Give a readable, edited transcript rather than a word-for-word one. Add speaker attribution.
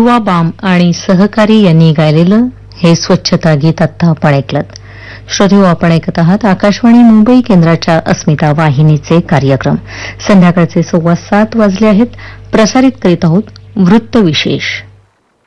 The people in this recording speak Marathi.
Speaker 1: ध्रुवा बाम आणि सहकारी यांनी गायलेलं हे स्वच्छता गीत आता आपण ऐकलं. श्रोतेहो, आपण ऐकत आहात आकाशवाणी मुंबई केंद्राच्या अस्मिता वाहिनीचे कार्यक्रम. संध्याकाळचे 7:15 वाजले आहेत. प्रसारित करीत आहोत वृत्तविशेष.